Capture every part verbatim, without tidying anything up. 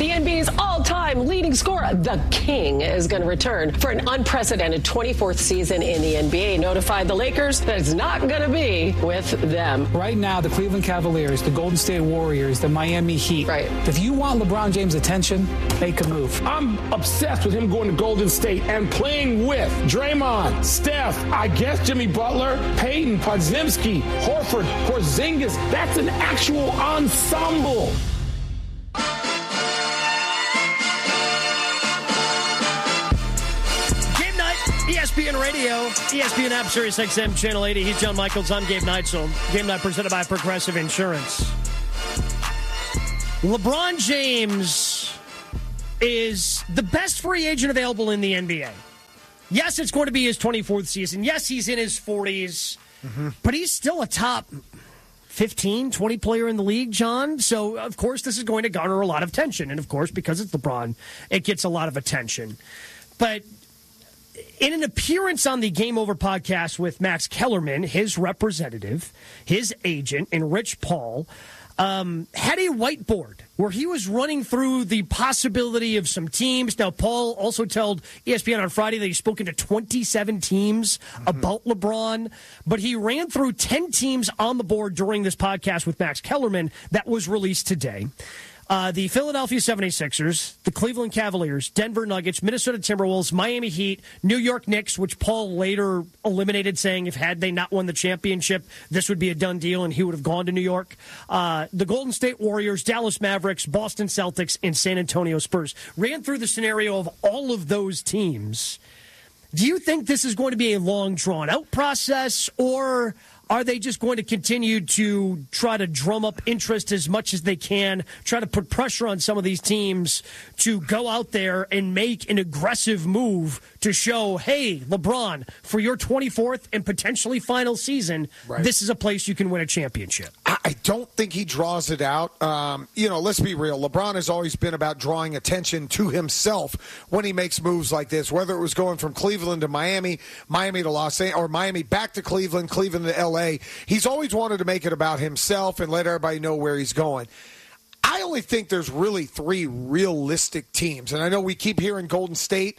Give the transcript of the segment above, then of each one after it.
The N B A's all-time leading scorer, the King, is going to return for an unprecedented twenty-fourth season in the N B A. Notified the Lakers that it's not going to be with them. Right now, the Cleveland Cavaliers, the Golden State Warriors, the Miami Heat. Right. If you want LeBron James' attention, make a move. I'm obsessed with him going to Golden State and playing with Draymond, Steph, I guess Jimmy Butler, Peyton, Podziemski, Horford, Porzingis. That's an actual ensemble. E S P N Radio, E S P N app, Sirius X M, Channel eighty. He's John Michaels. I'm Gabe Neitzel. Game night presented by Progressive Insurance. LeBron James is the best free agent available in the N B A. Yes, it's going to be his twenty-fourth season. Yes, he's in his forties. Mm-hmm. But he's still a top fifteen, twenty player in the league, John. So, of course, this is going to garner a lot of attention. And, of course, because it's LeBron, it gets a lot of attention. But in an appearance on the Game Over podcast with Max Kellerman, his representative, his agent, and Rich Paul, um, had a whiteboard where he was running through the possibility of some teams. Now, Paul also told E S P N on Friday that he's spoken to twenty-seven teams mm-hmm. about LeBron, but he ran through ten teams on the board during this podcast with Max Kellerman that was released today. Uh, the Philadelphia seventy-sixers, the Cleveland Cavaliers, Denver Nuggets, Minnesota Timberwolves, Miami Heat, New York Knicks, which Paul later eliminated, saying if had they not won the championship, this would be a done deal and he would have gone to New York. Uh, the Golden State Warriors, Dallas Mavericks, Boston Celtics, and San Antonio Spurs. Ran through the scenario of all of those teams. Do you think this is going to be a long, drawn-out process, or are they just going to continue to try to drum up interest as much as they can, try to put pressure on some of these teams to go out there and make an aggressive move to show, hey, LeBron, for your twenty-fourth and potentially final season, right, this is a place you can win a championship? I don't think he draws it out. Um, you know, let's be real. LeBron has always been about drawing attention to himself when he makes moves like this, whether it was going from Cleveland to Miami, Miami to Los Angeles, or Miami back to Cleveland, Cleveland to L A. He's always wanted to make it about himself and let everybody know where he's going. I only think there's really three realistic teams. And I know we keep hearing Golden State.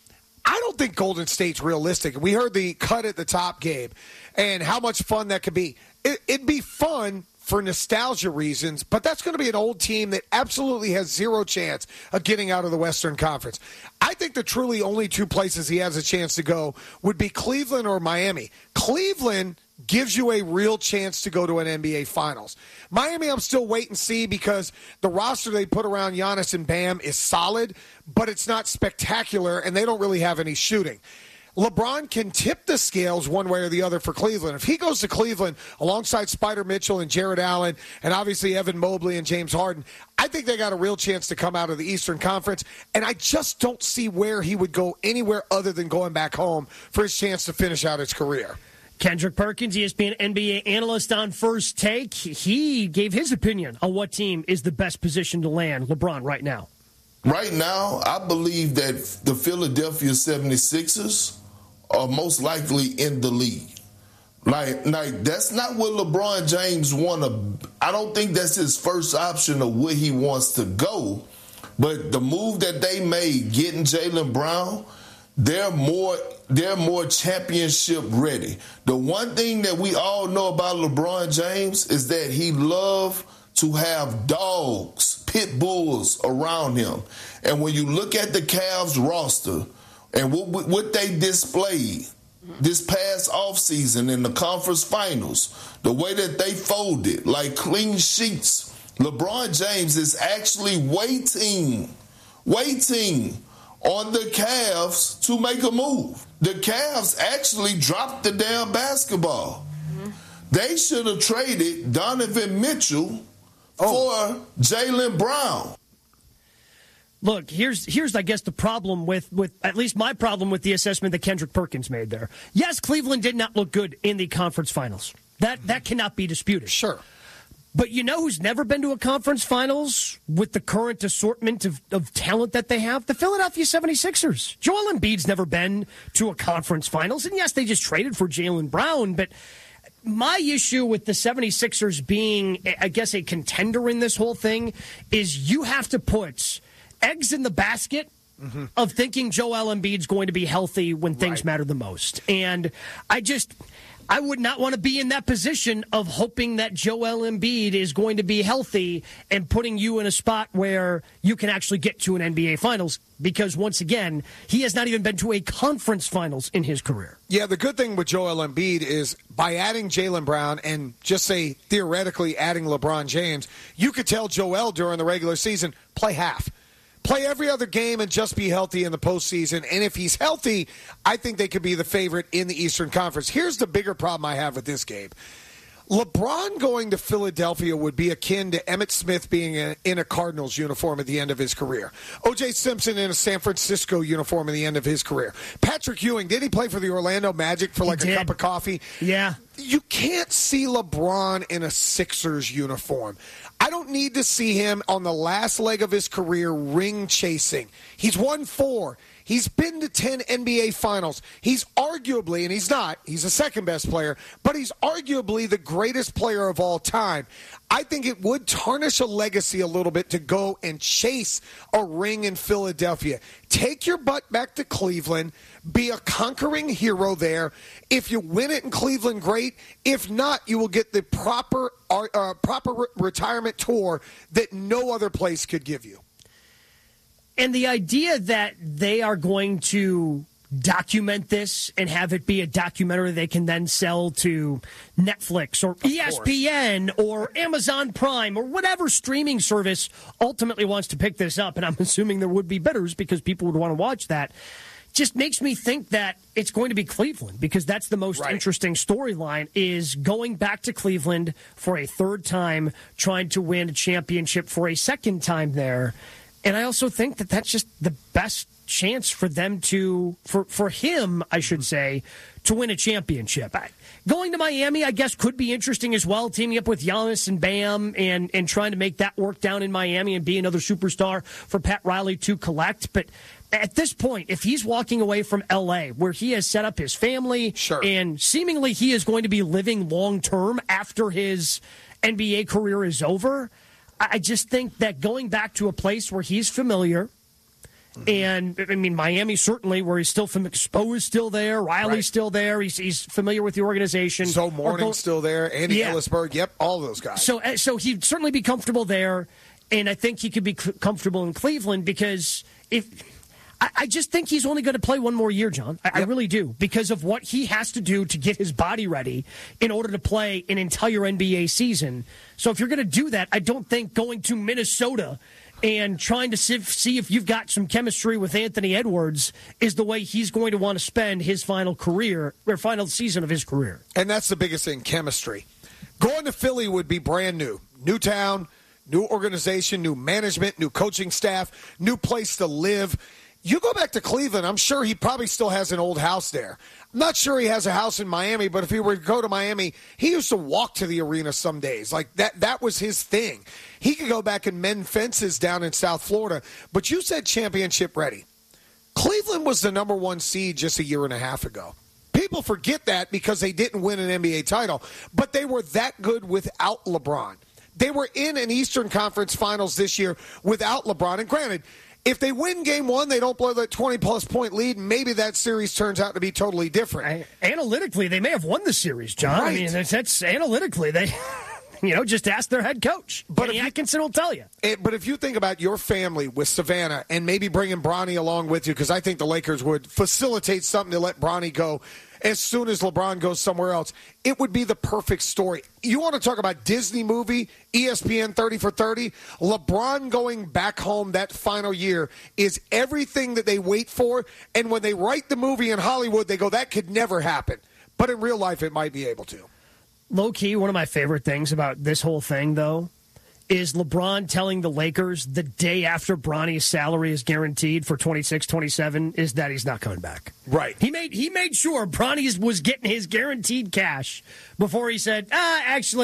I don't think Golden State's realistic. We heard the cut at the top, Gabe, and how much fun that could be. It, it'd be fun for nostalgia reasons, but that's going to be an old team that absolutely has zero chance of getting out of the Western Conference. I think the truly only two places he has a chance to go would be Cleveland or Miami. Cleveland gives you a real chance to go to an N B A Finals. Miami, I'm still wait and see because the roster they put around Giannis and Bam is solid, but it's not spectacular, and they don't really have any shooting. LeBron can tip the scales one way or the other for Cleveland. If he goes to Cleveland alongside Spider Mitchell and Jared Allen and obviously Evan Mobley and James Harden, I think they got a real chance to come out of the Eastern Conference, and I just don't see where he would go anywhere other than going back home for his chance to finish out his career. Kendrick Perkins, E S P N N B A analyst on First Take, he gave his opinion on what team is the best position to land LeBron right now. Right now, I believe that the Philadelphia seventy-sixers are most likely in the league. Like, like that's not what LeBron James want to. I don't think that's his first option of where he wants to go. But the move that they made, getting Jaylen Brown, they're more they're more championship ready. The one thing that we all know about LeBron James is that he loves to have dogs, pit bulls around him. And when you look at the Cavs roster and what, what they displayed this past offseason in the conference finals, the way that they folded, like clean sheets, LeBron James is actually waiting, waiting on the Cavs to make a move. The Cavs actually dropped the damn basketball. Mm-hmm. They should have traded Donovan Mitchell oh. for Jaylen Brown. Look, here's here's I guess the problem with, with at least my problem with the assessment that Kendrick Perkins made there. Yes, Cleveland did not look good in the conference finals. That that cannot be disputed. Sure. But you know who's never been to a conference finals with the current assortment of, of talent that they have? The Philadelphia seventy-sixers. Joel Embiid's never been to a conference finals. And yes, they just traded for Jaylen Brown. But my issue with the seventy-sixers being, I guess, a contender in this whole thing is you have to put eggs in the basket mm-hmm. of thinking Joel Embiid's going to be healthy when things right. matter the most. And I just... I would not want to be in that position of hoping that Joel Embiid is going to be healthy and putting you in a spot where you can actually get to an N B A Finals because, once again, he has not even been to a conference finals in his career. Yeah, the good thing with Joel Embiid is by adding Jaylen Brown and just say theoretically adding LeBron James, you could tell Joel during the regular season, play half. Play every other game and just be healthy in the postseason. And if he's healthy, I think they could be the favorite in the Eastern Conference. Here's the bigger problem I have with this game. LeBron going to Philadelphia would be akin to Emmitt Smith being in a Cardinals uniform at the end of his career. O J Simpson in a San Francisco uniform at the end of his career. Patrick Ewing, did he play for the Orlando Magic for like a cup of coffee? Yeah. You can't see LeBron in a Sixers uniform. I don't need to see him on the last leg of his career ring chasing. He's won four. He's been to ten N B A Finals. He's arguably, and he's not, he's the second best player, but he's arguably the greatest player of all time. I think it would tarnish a legacy a little bit to go and chase a ring in Philadelphia. Take your butt back to Cleveland. Be a conquering hero there. If you win it in Cleveland, great. If not, you will get the proper uh, proper re- retirement tour that no other place could give you. And the idea that they are going to document this and have it be a documentary they can then sell to Netflix or E S P N or Amazon Prime or whatever streaming service ultimately wants to pick this up, and I'm assuming there would be bidders because people would want to watch that, just makes me think that it's going to be Cleveland because that's the most right. interesting storyline is going back to Cleveland for a third time, trying to win a championship for a second time there. And I also think that that's just the best chance for them to, for, for him, I should say, to win a championship. I, going to Miami, I guess, could be interesting as well, teaming up with Giannis and Bam and, and trying to make that work down in Miami and be another superstar for Pat Riley to collect. But at this point, if he's walking away from L A, where he has set up his family, sure. and seemingly he is going to be living long-term after his N B A career is over, I just think that going back to a place where he's familiar, mm-hmm. and, I mean, Miami certainly, where he's still familiar, Spo is still there, Riley's right. still there, he's, he's familiar with the organization. So Mourning's still there, Andy yeah. Ellisberg, yep, all those guys. So, so he'd certainly be comfortable there, and I think he could be c- comfortable in Cleveland because if... I just think he's only going to play one more year, John. I, yep. I really do, because of what he has to do to get his body ready in order to play an entire N B A season. So if you're going to do that, I don't think going to Minnesota and trying to see if you've got some chemistry with Anthony Edwards is the way he's going to want to spend his final career, or final season of his career. And that's the biggest thing, chemistry. Going to Philly would be brand new. New town, new organization, new management, new coaching staff, new place to live. You go back to Cleveland, I'm sure he probably still has an old house there. I'm not sure he has a house in Miami, but if he were to go to Miami, he used to walk to the arena some days. Like, that that was his thing. He could go back and mend fences down in South Florida. But you said championship ready. Cleveland was the number one seed just a year and a half ago. People forget that because they didn't win an N B A title, but they were that good without LeBron. They were in an Eastern Conference Finals this year without LeBron. And granted, if they win game one, they don't blow that twenty-plus point lead, maybe that series turns out to be totally different. Analytically, they may have won the series, John. Right. I mean, that's, that's analytically, they, you know, just ask their head coach. But Kenny Atkinson will tell you. It, but if you think about your family with Savannah and maybe bringing Bronny along with you, because I think the Lakers would facilitate something to let Bronny go as soon as LeBron goes somewhere else, it would be the perfect story. You want to talk about Disney movie, E S P N thirty for thirty? LeBron going back home that final year is everything that they wait for. And when they write the movie in Hollywood, they go, that could never happen. But in real life, it might be able to. Low-key, one of my favorite things about this whole thing, though, is LeBron telling the Lakers the day after Bronny's salary is guaranteed for twenty-six twenty-seven is that he's not coming back. Right. He made he made sure Bronny was getting his guaranteed cash before he said, ah, actually,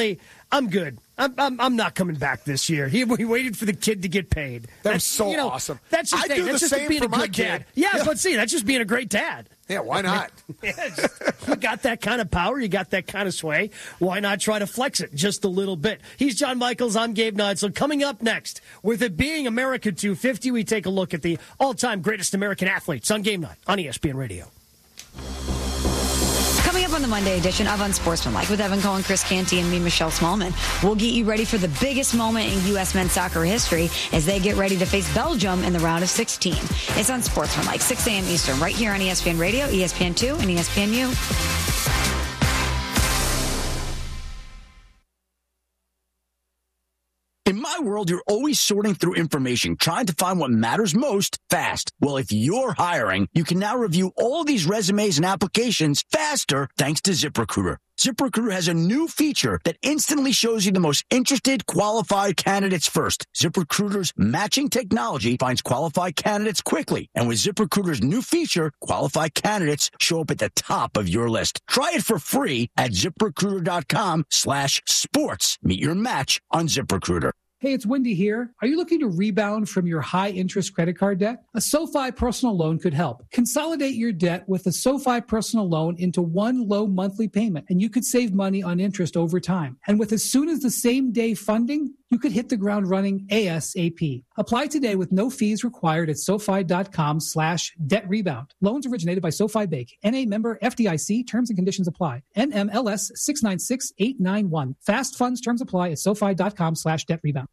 I'm good. I'm, I'm I'm not coming back this year. He, he waited for the kid to get paid. That that's, was so you know, awesome. That's just, I hey, do that's the just same being for a my good dad. kid. Yeah, Yeah. let's see. That's just being a great dad. Yeah, why not? Yeah, just, you got that kind of power. You got that kind of sway. Why not try to flex it just a little bit? He's John Michaels. I'm Gabe Neitzel. Coming up next, with it being America two fifty, we take a look at the all-time greatest American athletes on Game Night on E S P N Radio. Coming up on the Monday edition of Unsportsmanlike with Evan Cohen, Chris Canty, and me, Michelle Smallman, we'll get you ready for the biggest moment in U S men's soccer history as they get ready to face Belgium in the round of sixteen. It's Unsportsmanlike, six a.m. Eastern, right here on E S P N Radio, E S P N two, and E S P N U. In my world, you're always sorting through information, trying to find what matters most fast. Well, if you're hiring, you can now review all these resumes and applications faster thanks to ZipRecruiter. ZipRecruiter has a new feature that instantly shows you the most interested, qualified candidates first. ZipRecruiter's matching technology finds qualified candidates quickly. And with ZipRecruiter's new feature, qualified candidates show up at the top of your list. Try it for free at ZipRecruiter.com slash sports. Meet your match on ZipRecruiter. Hey, it's Wendy here. Are you looking to rebound from your high-interest credit card debt? A SoFi personal loan could help. Consolidate your debt with a SoFi personal loan into one low monthly payment, and you could save money on interest over time. And with as soon as the same day funding, you could hit the ground running ASAP. Apply today with no fees required at SoFi.com slash debt rebound. Loans originated by SoFi Bank. N A member F D I C. Terms and conditions apply. N M L S six nine six eight nine one. Fast funds terms apply at SoFi.com slash debt rebound.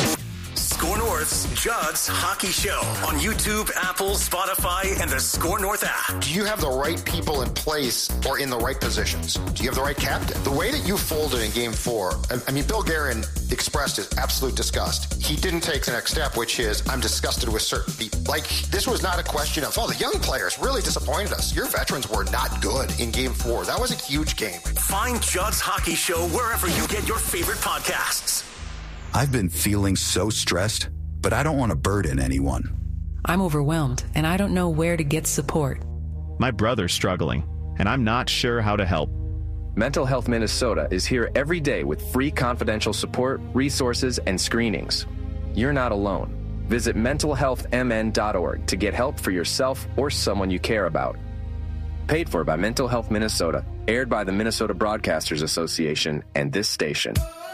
Score North's Judd's Hockey Show on YouTube, Apple, Spotify, and the Score North app. Do you have the right people in place or in the right positions? Do you have the right captain? The way that you folded in game four, I mean, Bill Guerin expressed his absolute disgust. He didn't take the next step, which is, I'm disgusted with certain people. Like, this was not a question of, oh, the young players really disappointed us. Your veterans were not good in game four. That was a huge game. Find Judd's Hockey Show wherever you get your favorite podcasts. I've been feeling so stressed, but I don't want to burden anyone. I'm overwhelmed, and I don't know where to get support. My brother's struggling, and I'm not sure how to help. Mental Health Minnesota is here every day with free confidential support, resources, and screenings. You're not alone. Visit mental health m n dot org to get help for yourself or someone you care about. Paid for by Mental Health Minnesota, aired by the Minnesota Broadcasters Association and this station.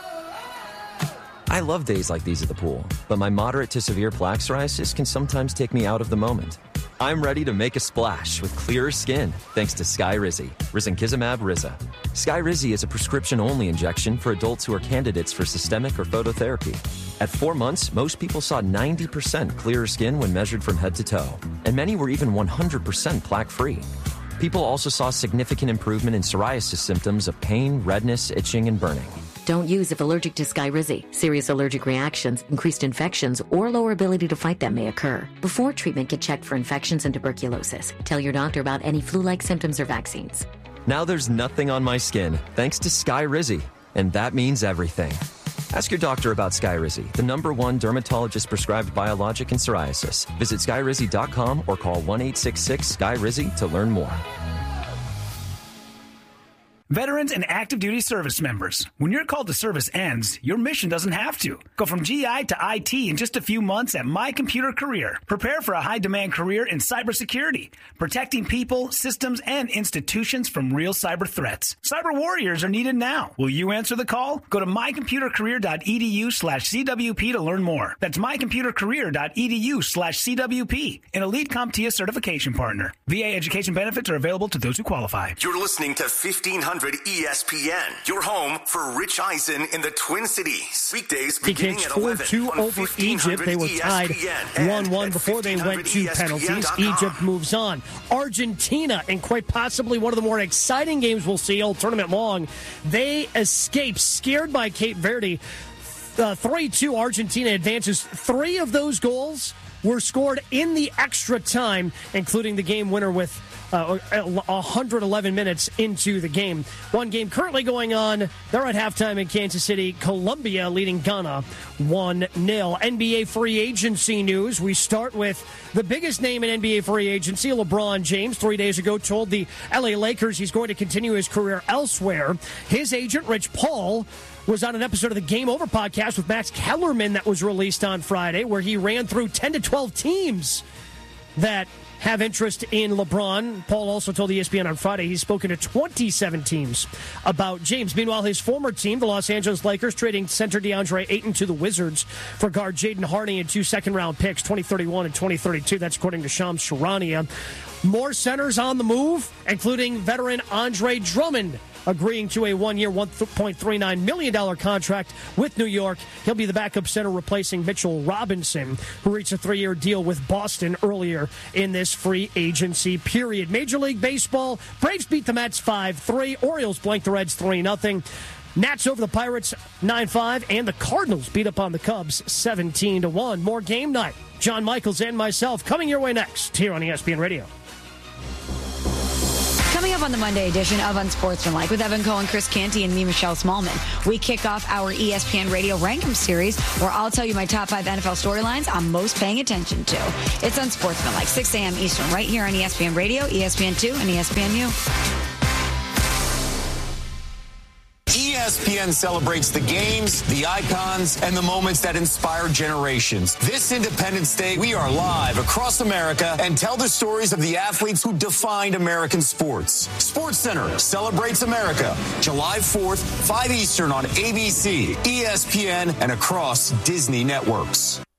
I love days like these at the pool, but my moderate to severe plaque psoriasis can sometimes take me out of the moment. I'm ready to make a splash with clearer skin thanks to Skyrizi, risankizumab Riza. Skyrizi is a prescription-only injection for adults who are candidates for systemic or phototherapy. At four months, most people saw ninety percent clearer skin when measured from head to toe, and many were even one hundred percent plaque-free. People also saw significant improvement in psoriasis symptoms of pain, redness, itching, and burning. Don't use if allergic to Skyrizi. Serious allergic reactions, increased infections, or lower ability to fight them may occur. Before treatment, get checked for infections and tuberculosis. Tell your doctor about any flu-like symptoms or vaccines. Now there's nothing on my skin thanks to Skyrizi, and that means everything. Ask your doctor about Skyrizi, the number one dermatologist-prescribed biologic in psoriasis. Visit Skyrizi dot com or call one eight six six Sky Rizi to learn more. Veterans and active duty service members, when your call to service ends, your mission doesn't have to. Go from G I to I T in just a few months at My Computer Career. Prepare for a high-demand career in cybersecurity, protecting people, systems, and institutions from real cyber threats. Cyber warriors are needed now. Will you answer the call? Go to mycomputercareer.edu slash CWP to learn more. That's mycomputercareer.edu slash CWP, an elite CompTIA certification partner. V A education benefits are available to those who qualify. You're listening to fifteen hundred E S P N, your home for Rich Eisen in the Twin Cities. Weekdays beginning at eleven. four two over Egypt. They were tied one one before they went to penalties. Egypt moves on. Argentina, in quite possibly one of the more exciting games we'll see all tournament long, they escape, scared by Cape Verde. Uh, three two Argentina advances. Three of those goals were scored in the extra time, including the game winner with Uh, one hundred eleven minutes into the game. One game currently going on. They're at halftime in Kansas City. Colombia leading Ghana one nil. N B A free agency news. We start with the biggest name in N B A free agency, LeBron James. Three days ago told the L A Lakers he's going to continue his career elsewhere. His agent, Rich Paul, was on an episode of the Game Over podcast with Max Kellerman that was released on Friday, where he ran through ten to twelve teams that have interest in LeBron. Paul also told E S P N on Friday he's spoken to twenty-seven teams about James. Meanwhile, his former team, the Los Angeles Lakers, trading center DeAndre Ayton to the Wizards for guard Jaden Hardy and two second-round picks, twenty thirty-one and twenty thirty-two. That's according to Shams Charania. More centers on the move, including veteran Andre Drummond, agreeing to a one-year, one point three nine million dollars contract with New York. He'll be the backup center replacing Mitchell Robinson, who reached a three-year deal with Boston earlier in this free agency period. Major League Baseball, Braves beat the Mets five three. Orioles blanked the Reds three nothing. Nats over the Pirates nine five, and the Cardinals beat up on the Cubs seventeen to one. More game night. John Michaels and myself coming your way next here on E S P N Radio. Coming up on the Monday edition of Unsportsmanlike with Evan Cohen, Chris Canty, and me, Michelle Smallman, we kick off our E S P N Radio Rankum series, where I'll tell you my top five N F L storylines I'm most paying attention to. It's Unsportsmanlike, six a.m. Eastern, right here on E S P N Radio, E S P N two, and E S P N U. E S P N celebrates the games, the icons, and the moments that inspire generations. This Independence Day, we are live across America and tell the stories of the athletes who defined American sports. SportsCenter celebrates America, July fourth, five Eastern on A B C, E S P N, and across Disney networks.